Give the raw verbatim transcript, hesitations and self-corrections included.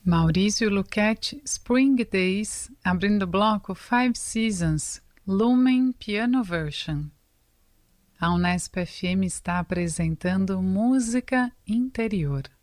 Maurício Luchetti, Spring Days, abrindo o bloco Five Seasons, Lumen Piano Version. A Unesp F M está apresentando Música Interior.